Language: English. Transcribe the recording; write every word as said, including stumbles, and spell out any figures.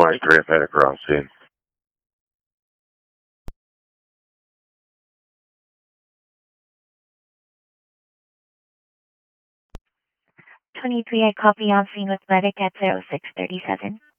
twenty-three, I've had a ground scene. twenty-three, I copy on scene with medic at zero six thirty-seven.